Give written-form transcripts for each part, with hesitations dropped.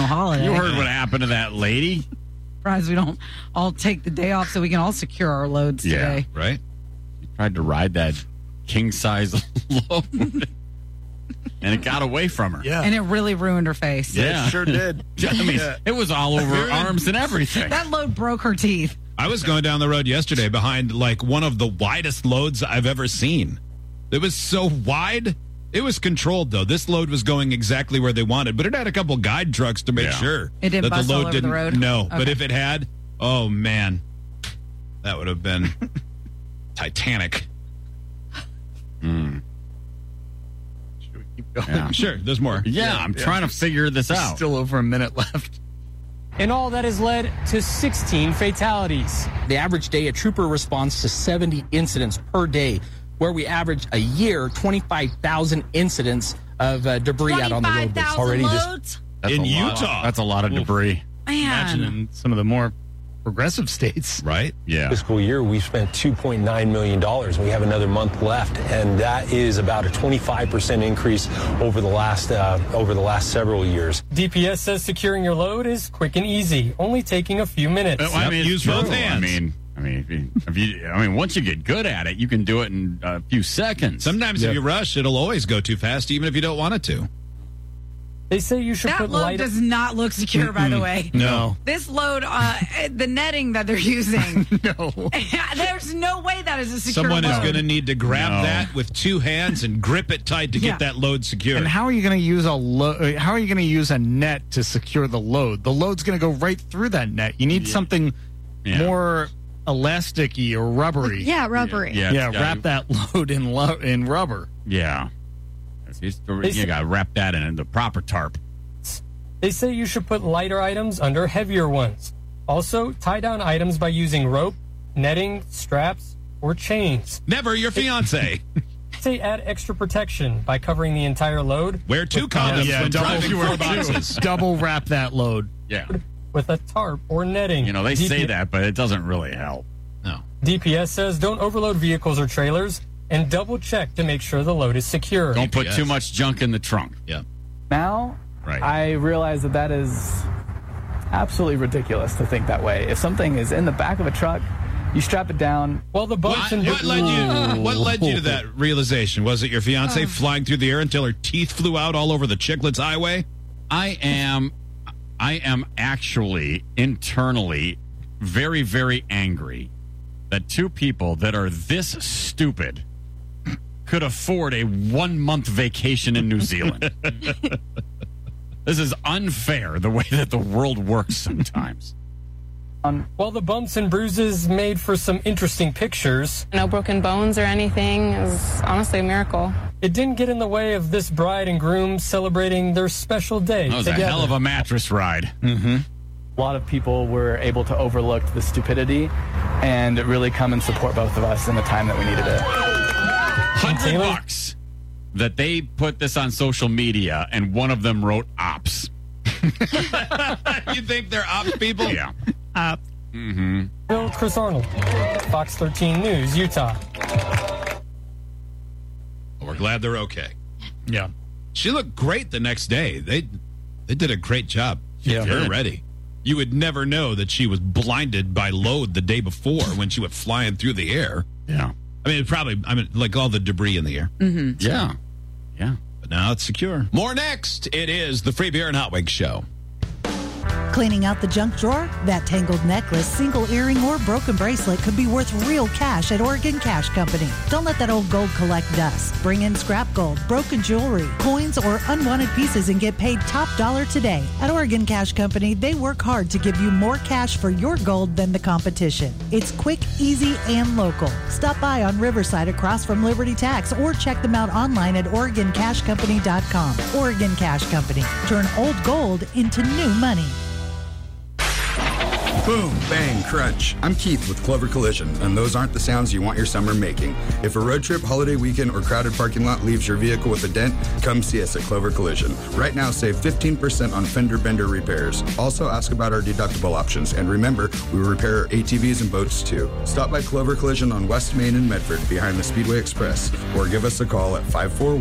national holiday. You heard what happened to that lady? Surprised we don't all take the day off so we can all secure our loads today. Right? She tried to ride that king-size load, and it got away from her. Yeah. And it really ruined her face. Yeah. It sure did. I mean, it was all over her arms and everything. That load broke her teeth. I was going down the road yesterday behind like one of the widest loads I've ever seen. It was so wide. It was controlled, though. This load was going exactly where they wanted, but it had a couple guide trucks to make sure It didn't that bust the all load over the didn't. road? No, but Okay. if it had, oh man, that would have been Titanic. Should we keep going? Yeah. Sure, there's more. Yeah, I'm trying to figure this out. Still over a minute left. And all that has led to 16 fatalities. The average day, a trooper responds to 70 incidents per day, where we average a year 25,000 incidents of debris out on the road. 25,000 loads? That's In a lot. Utah. That's a lot of debris. Imagine Man. in some of the more progressive states. Right? Yeah. Fiscal year, we've spent $2.9 million. We have another month left, and that is about a 25% increase over the last several years. DPS says securing your load is quick and easy, only taking a few minutes. I mean, Use it's both true. hands. I mean, once you get good at it, you can do it in a few seconds. Sometimes if you rush, it'll always go too fast, even if you don't want it to. They say you should That put load light. does not look secure, by the way. No. This load, the netting that they're using, No. there's no way that is a secure Someone is load. going to need to grab No. that with two hands and grip it tight to Yeah. get that load secure. And how are you going to use how are you going to use a net to secure the load? The load's going to go right through that net. You need something more elasticy or rubbery. Yeah, rubbery. Yeah, wrap that load in rubber. Yeah. You got to wrap that in the proper tarp. They say you should put lighter items under heavier ones. Also, tie down items by using rope, netting, straps, or chains. Never your fiance. Say add extra protection by covering the entire load Wear two condoms when driving four boxes. Double wrap that load. Yeah. with a tarp or netting. You know, they say that, but it doesn't really help. No. DPS says don't overload vehicles or trailers and double check to make sure the load is secure. Don't put too much junk in the trunk. Yeah. Now, Right. I realize that is absolutely ridiculous to think that way. If something is in the back of a truck, you strap it down. Well, the bumps and What led you to that realization? Was it your fiance flying through the air until her teeth flew out all over the Chiclets Highway? I am actually internally very, very angry that two people that are this stupid could afford a 1 month vacation in New Zealand. This is unfair, the way that the world works sometimes. Well, the bumps and bruises made for some interesting pictures. No broken bones or anything. It was honestly a miracle. It didn't get in the way of this bride and groom celebrating their special day That was together. a hell of a mattress ride. A lot of people were able to overlook the stupidity and really come and support both of us in the time that we needed it. $100 that they put this on social media, and one of them wrote ops. You think they're ops people? Yeah. Bill Chris Arnold, Fox 13 News, Utah. We're glad they're okay. Yeah. She looked great the next day. They did a great job. Yeah. They're ready. You would never know that she was blinded by load the day before when she went flying through the air. Yeah. Like all the debris in the air. Yeah. Yeah. But now it's secure. More next. It is the Free Beer and Hot Wings Show. Cleaning out the junk drawer? That tangled necklace, single earring, or broken bracelet could be worth real cash at Oregon Cash Company. Don't let that old gold collect dust. Bring in scrap gold, broken jewelry, coins, or unwanted pieces and get paid top dollar today. At Oregon Cash Company, they work hard to give you more cash for your gold than the competition. It's quick, easy, and local. Stop by on Riverside across from Liberty Tax or check them out online at OregonCashCompany.com. Oregon Cash Company. Turn old gold into new money. Boom, bang, crunch. I'm Keith with Clover Collision, and those aren't the sounds you want your summer making. If a road trip, holiday weekend, or crowded parking lot leaves your vehicle with a dent, come see us at Clover Collision. Right now, save 15% on fender bender repairs. Also, ask about our deductible options, and remember, we repair ATVs and boats too. Stop by Clover Collision on West Main in Medford, behind the Speedway Express, or give us a call at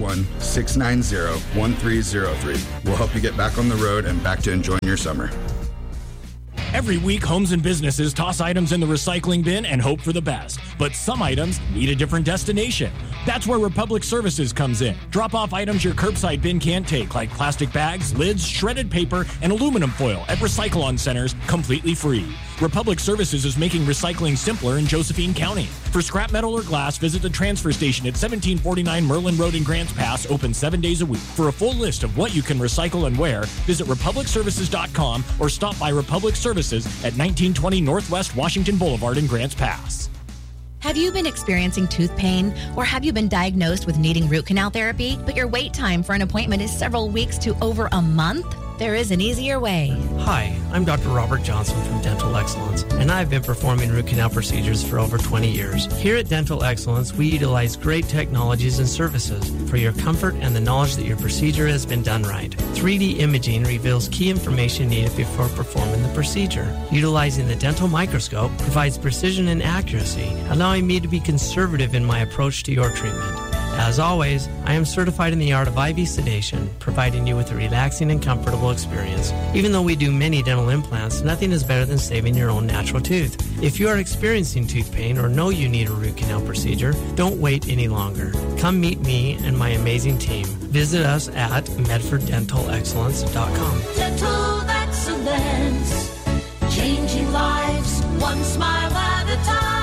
541-690-1303. We'll help you get back on the road and back to enjoying your summer. Every week, homes and businesses toss items in the recycling bin and hope for the best. But some items need a different destination. That's where Republic Services comes in. Drop off items your curbside bin can't take, like plastic bags, lids, shredded paper, and aluminum foil at Recycle-On centers completely free. Republic Services is making recycling simpler in Josephine County. For scrap metal or glass, visit the transfer station at 1749 Merlin Road in Grants Pass, open 7 days a week. For a full list of what you can recycle and where, visit republicservices.com or stop by Republic Services at 1920 Northwest Washington Boulevard in Grants Pass. Have you been experiencing tooth pain, or have you been diagnosed with needing root canal therapy, but your wait time for an appointment is several weeks to over a month? There is an easier way. Hi, I'm Dr. Robert Johnson from Dental Excellence, and I've been performing root canal procedures for over 20 years. Here at Dental Excellence, we utilize great technologies and services for your comfort and the knowledge that your procedure has been done right. 3D imaging reveals key information needed before performing the procedure. Utilizing the dental microscope provides precision and accuracy, allowing me to be conservative in my approach to your treatment. As always, I am certified in the art of IV sedation, providing you with a relaxing and comfortable experience. Even though we do many dental implants, nothing is better than saving your own natural tooth. If you are experiencing tooth pain or know you need a root canal procedure, don't wait any longer. Come meet me and my amazing team. Visit us at MedfordDentalExcellence.com. Dental excellence, changing lives, one smile at a time.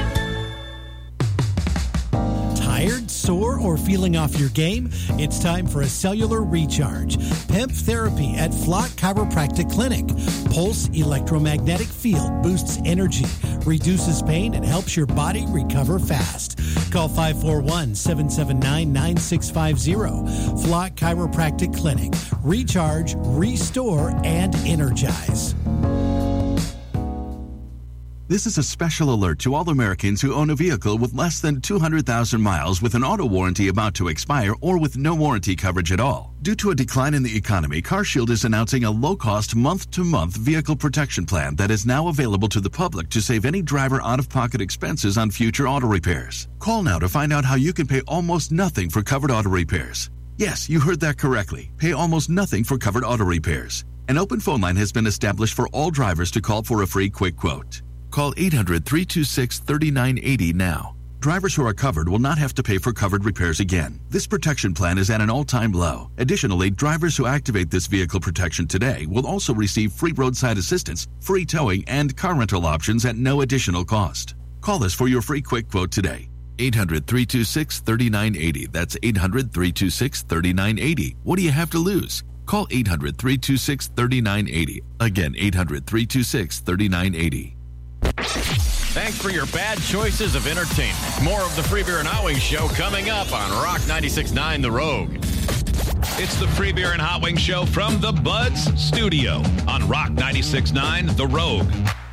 Tired, sore, or feeling off your game? It's time for a cellular recharge. PEMF therapy at Flock Chiropractic Clinic. Pulse electromagnetic field boosts energy, reduces pain, and helps your body recover fast. Call 541-779-9650. Flock Chiropractic Clinic. Recharge, restore, and energize. This is a special alert to all Americans who own a vehicle with less than 200,000 miles with an auto warranty about to expire or with no warranty coverage at all. Due to a decline in the economy, CarShield is announcing a low-cost month-to-month vehicle protection plan that is now available to the public to save any driver out-of-pocket expenses on future auto repairs. Call now to find out how you can pay almost nothing for covered auto repairs. Yes, you heard that correctly. Pay almost nothing for covered auto repairs. An open phone line has been established for all drivers to call for a free quick quote. Call 800-326-3980 now. Drivers who are covered will not have to pay for covered repairs again. This protection plan is at an all-time low. Additionally, drivers who activate this vehicle protection today will also receive free roadside assistance, free towing, and car rental options at no additional cost. Call us for your free quick quote today. 800-326-3980. That's 800-326-3980. What do you have to lose? Call 800-326-3980. Again, 800-326-3980. Thanks for your bad choices of entertainment. More of the Free Beer and Hot Wings Show coming up on Rock 96.9 The Rogue. It's the Free Beer and Hot Wings Show from the Buds Studio on Rock 96.9 The Rogue.